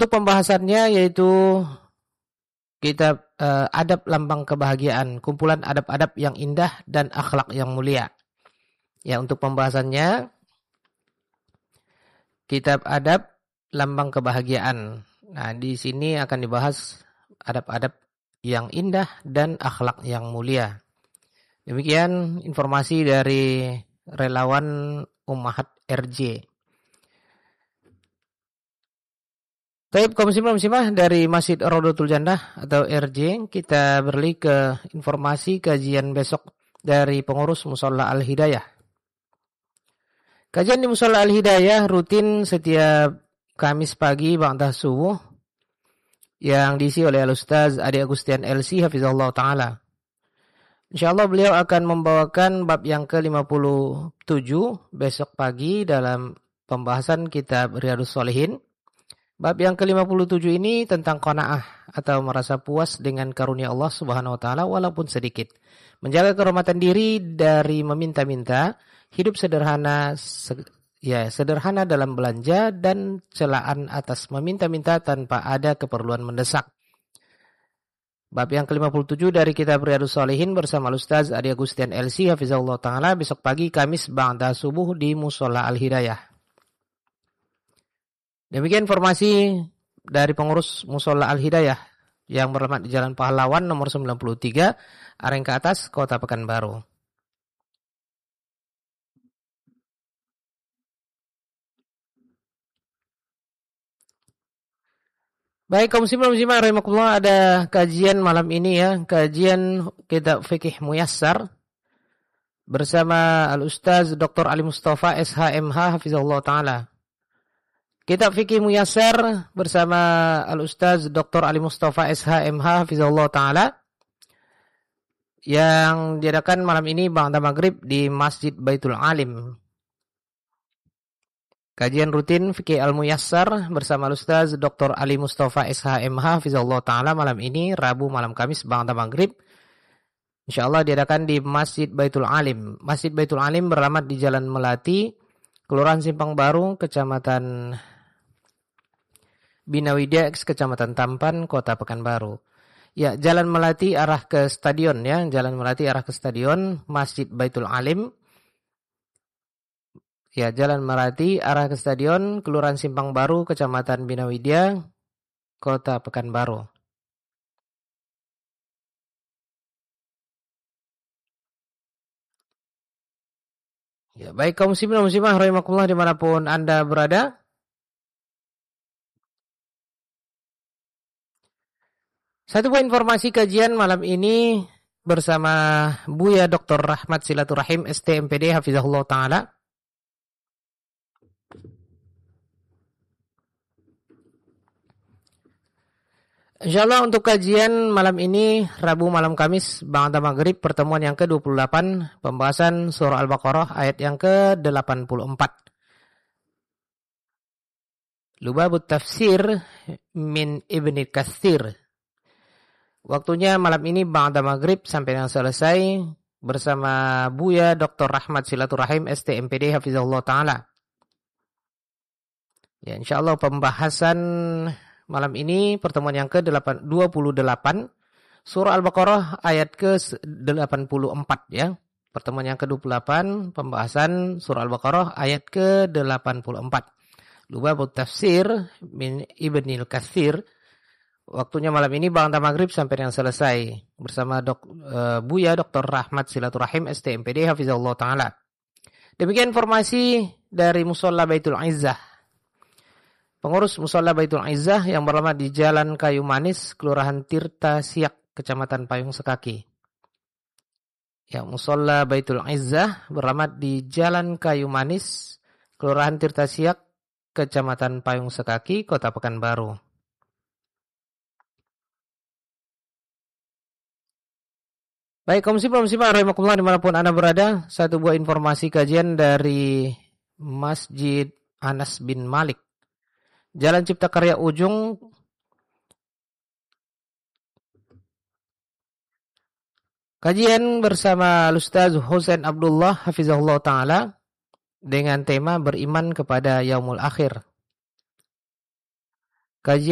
Untuk pembahasannya yaitu kitab Adab Lambang Kebahagiaan, kumpulan adab-adab yang indah dan akhlak yang mulia. Ya, untuk pembahasannya kitab Adab Lambang Kebahagiaan. Nah, di sini akan dibahas adab-adab yang indah dan akhlak yang mulia. Demikian informasi dari relawan Ummahat RJ. Baik, kaum muslimah dari Masjid Rodotul Jannah atau RJ, kita beralih ke informasi kajian besok dari pengurus Musholla Al-Hidayah. Kajian di Musholla Al-Hidayah rutin setiap Kamis pagi ba'da subuh yang diisi oleh Al-Ustaz Adi Agustian LC hafizahullah ta'ala. InsyaAllah beliau akan membawakan bab yang ke-57 besok pagi dalam pembahasan kitab Riyadhus Shalihin. Bab yang ke-57 ini tentang qanaah atau merasa puas dengan karunia Allah Subhanahu wa taala walaupun sedikit. Menjaga kehormatan diri dari meminta-minta, hidup sederhana sederhana dalam belanja dan celaan atas meminta-minta tanpa ada keperluan mendesak. Bab yang ke-57 dari kitab Riyadhus Shalihin bersama Ustaz Adi Agustian LC hafizahullah taala besok pagi Kamis ba'da subuh di Musholla Al-Hidayah. Demikian informasi dari pengurus Musholla Al-Hidayah yang beralamat di Jalan Pahlawan nomor 93, Areng ke atas, Kota Pekanbaru. Baik, kaum muslimah rahimakumullah, ada kajian malam ini ya, kajian kitab fikih muyassar bersama Al-Ustaz Dr. Ali Mustafa SHMH hafizahullah taala. Kitab fikih muyassar bersama Al-Ustaz Dr. Ali Mustafa SHMH hafizahullah taala yang diadakan malam ini ba'da maghrib di Masjid Baitul Alim. Kajian rutin fikih al-muyassar bersama Ustaz Dr. Ali Mustafa SHMH hafizahullah taala malam ini Rabu malam Kamis ba'da maghrib. Insyaallah diadakan di Masjid Baitul Alim. Masjid Baitul Alim beralamat di Jalan Melati, Kelurahan Simpang Baru, Kecamatan Binawidya, Kecamatan Tampan, Kota Pekanbaru. Ya, Jalan Melati arah ke stadion ya, Jalan Melati arah ke stadion Masjid Baitul Alim. Ya, Jalan Melati arah ke stadion Kelurahan Simpang Baru, Kecamatan Binawidya, Kota Pekanbaru. Ya, baik kaum muslimah rahimakumullah dimanapun Anda berada. Satu buah informasi kajian malam ini bersama Buya Dr. Rahmat Silaturahim STMPD hafizahullah taala. Insyaallah untuk kajian malam ini Rabu malam Kamis ba'da maghrib pertemuan yang ke-28 pembahasan surah Al-Baqarah ayat yang ke-84. Lubabut tafsir min Ibnu Katsir. Waktunya malam ini ba'da maghrib sampai yang selesai bersama Buya Dr. Rahmat Silaturahim STMPD hafizahullah taala. Ya, insyaallah pembahasan malam ini pertemuan yang ke-28 surah Al-Baqarah ayat ke-84 ya. Pertemuan yang ke-28 pembahasan surah Al-Baqarah ayat ke-84. Lubabut tafsir min Ibnu Katsir. Waktunya malam ini ba'da maghrib sampai yang selesai bersama Buya Dr. Rahmat Silaturahim STMPD hafizahullah taala. Demikian informasi dari Musholla Baitul Izzah. Pengurus Musholla Baitul Izzah yang beralamat di Jalan Kayu Manis, Kelurahan Tirta Siak, Kecamatan Payung Sekaki. Ya, Musholla Baitul Izzah beralamat di Jalan Kayu Manis, Kelurahan Tirta Siak, Kecamatan Payung Sekaki, Kota Pekanbaru. Baik, kaum muslimah rahimakumullah dimanapun Anda berada, satu buah informasi kajian dari Masjid Anas bin Malik, Jalan Cipta Karya Ujung, kajian bersama Ustaz Husain Abdullah hafizahullah taala dengan tema beriman kepada yaumul akhir. Kajian